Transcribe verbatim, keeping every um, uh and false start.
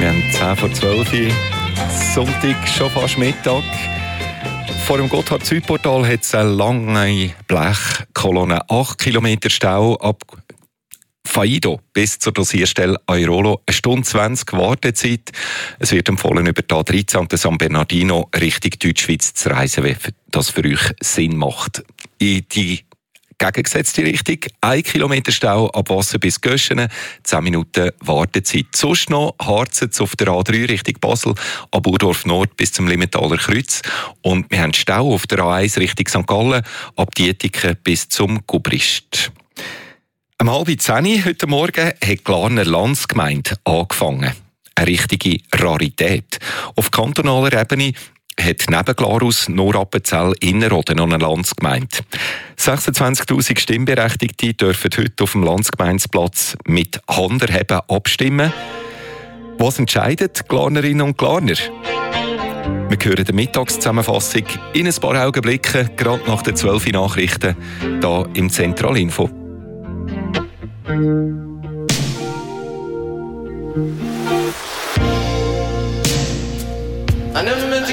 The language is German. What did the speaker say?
Wir haben zehn vor zwölf Uhr, Sonntag, schon fast Mittag. Vor dem Gotthard-Südportal hat es eine lange Blechkolonne, acht Kilometer Stau ab Faido bis zur Dosierstelle Airolo, eine Stunde zwanzig Wartezeit. Es wird empfohlen, über die A dreizehn und den San Bernardino Richtung Deutschschweiz zu reisen, wenn das für euch Sinn macht. In die gegengesetzte Richtung, ein Kilometer Stau ab Wasser bis Göschenen, zehn Minuten Wartezeit. Sonst noch Harzens auf der A drei Richtung Basel, ab Burdorf Nord bis zum Limmentaler Kreuz. Und wir haben Stau auf der A eins Richtung Sankt Gallen, ab Dietiken bis zum Gubrist. Um halb zehn heute Morgen hat Glarner Landsgemeinde angefangen. Eine richtige Rarität. Auf kantonaler Ebene hat neben Glarus nur Appenzell Innerrhoden noch eine Landsgemeinde. sechsundzwanzigtausend Stimmberechtigte dürfen heute auf dem Landsgemeindeplatz mit Handerheben abstimmen. Was entscheidet Glarnerinnen und Glarner? Wir hören die Mittagszusammenfassung in ein paar Augenblicken, gerade nach den zwölf Uhr Nachrichten, hier im Zentralinfo. I never meant to